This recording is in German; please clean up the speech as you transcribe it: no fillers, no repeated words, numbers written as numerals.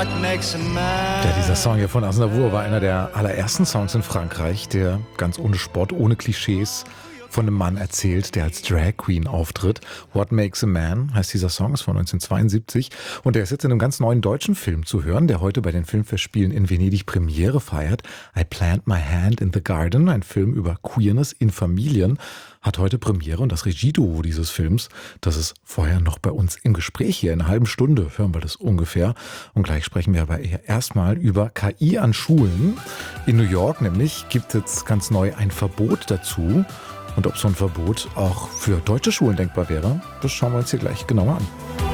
What makes a man? Ja, dieser Song hier von Aznavour war einer der allerersten Songs in Frankreich, der ganz ohne Spott, ohne Klischees von einem Mann erzählt, der als Drag Queen auftritt. What Makes a Man heißt dieser Song, ist von 1972 und der ist jetzt in einem ganz neuen deutschen Film zu hören, der heute bei den Filmfestspielen in Venedig Premiere feiert. I Plant My Hand in the Garden, ein Film über Queerness in Familien, hat heute Premiere und das Regieduo dieses Films, das ist vorher noch bei uns im Gespräch hier. In einer halben Stunde hören wir das ungefähr und gleich sprechen wir aber erstmal über KI an Schulen. In New York nämlich gibt es ganz neu ein Verbot dazu. Und ob so ein Verbot auch für deutsche Schulen denkbar wäre, das schauen wir uns hier gleich genauer an.